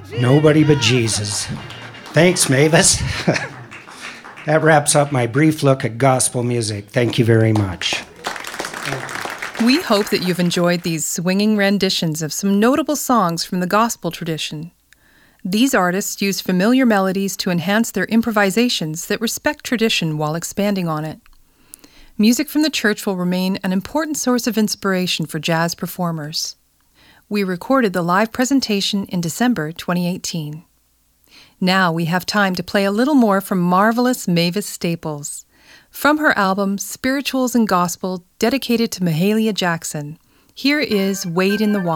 Nobody but Jesus. Thanks, Mavis. That wraps up my brief look at gospel music. Thank you very much. We hope that you've enjoyed these swinging renditions of some notable songs from the gospel tradition. These artists use familiar melodies to enhance their improvisations that respect tradition while expanding on it. Music from the church will remain an important source of inspiration for jazz performers. We recorded the live presentation in December 2018. Now we have time to play a little more from marvelous Mavis Staples. From her album Spirituals and Gospel, dedicated to Mahalia Jackson, here is Wade in the Water.